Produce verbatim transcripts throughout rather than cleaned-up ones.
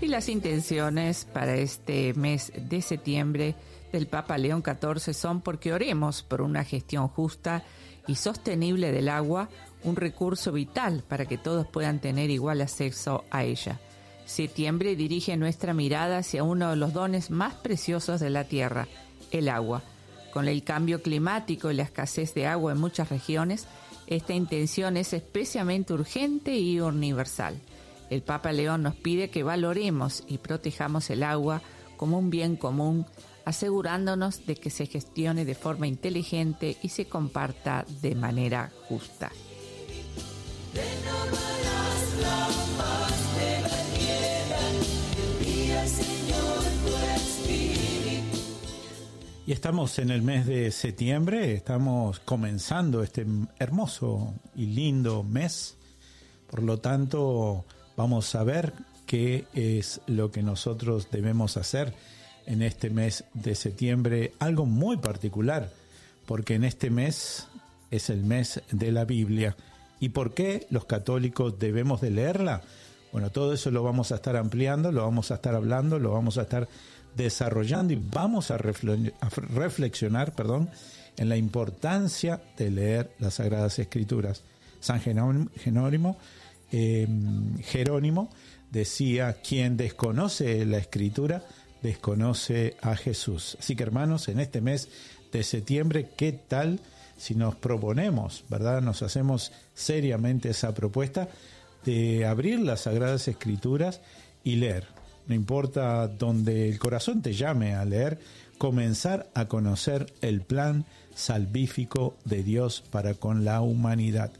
las intenciones para este mes de septiembre del Papa León catorce son porque oremos por una gestión justa y sostenible del agua, un recurso vital para que todos puedan tener igual acceso a ella. Septiembre dirige nuestra mirada hacia uno de los dones más preciosos de la tierra, el agua. Con el cambio climático y la escasez de agua en muchas regiones, esta intención es especialmente urgente y universal. El Papa León nos pide que valoremos y protejamos el agua como un bien común, asegurándonos de que se gestione de forma inteligente y se comparta de manera justa. Y estamos en el mes de septiembre, estamos comenzando este hermoso y lindo mes, por lo tanto vamos a ver qué es lo que nosotros debemos hacer en este mes de septiembre, algo muy particular, porque en este mes es el mes de la Biblia. ¿Y por qué los católicos debemos de leerla? Bueno, todo eso lo vamos a estar ampliando, lo vamos a estar hablando, lo vamos a estar desarrollando y vamos a reflexionar, perdón, en la importancia de leer las Sagradas Escrituras. San Jerónimo, eh, Jerónimo decía: quien desconoce la Escritura desconoce a Jesús. Así que, hermanos, en este mes de septiembre, ¿qué tal si nos proponemos, verdad, nos hacemos seriamente esa propuesta de abrir las Sagradas Escrituras y leer? No importa donde el corazón te llame a leer, comenzar a conocer el plan salvífico de Dios para con la humanidad.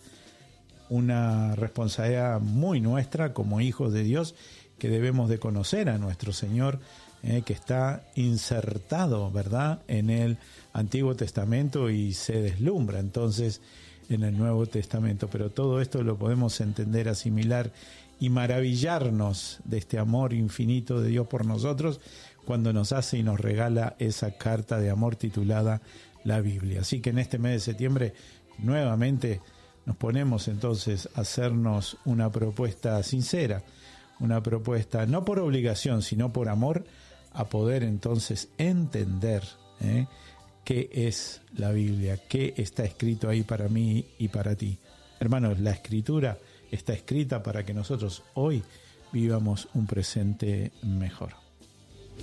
Una responsabilidad muy nuestra como hijos de Dios, que debemos de conocer a nuestro Señor, eh, que está insertado, ¿verdad?, en el Antiguo Testamento y se deslumbra entonces en el Nuevo Testamento. Pero todo esto lo podemos entender, asimilar y maravillarnos de este amor infinito de Dios por nosotros cuando nos hace y nos regala esa carta de amor titulada la Biblia. Así que en este mes de septiembre nuevamente nos ponemos entonces a hacernos una propuesta sincera, una propuesta no por obligación sino por amor, a poder entonces entender ¿eh? qué es la Biblia, qué está escrito ahí para mí y para ti. Hermanos, la Escritura está escrita para que nosotros hoy vivamos un presente mejor.